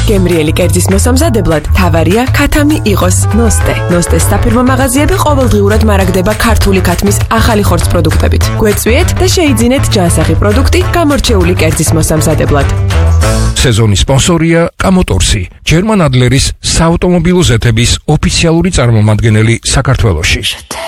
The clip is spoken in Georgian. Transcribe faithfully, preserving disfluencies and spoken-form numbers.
გემრიელი კერძის მოსამზადებლად თავარია ქათამი იყოს ნოსტე. ნოსტეს საფირმო მაღაზიები ყოველდღიურად მარაგდება ქართული ქათმის ახალი ხორცის პროდუქტებით. გვეწვიეთ და შეიძინეთ ჯანსაღი პროდუქტი გამორჩეული კერძის მოსამზადებლად. სეზონის სპონსორია კამოტორსი, ჯერმან ადლერის საავტომობილო ზეთების ოფიციალური წარმომადგენელი საქართველოში.